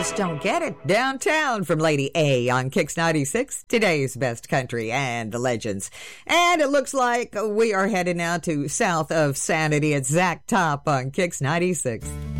just don't get it. Downtown from Lady A on Kix 96, today's best country and the legends. And it looks like we are headed now to south of Sanity at Zach Top on Kix 96.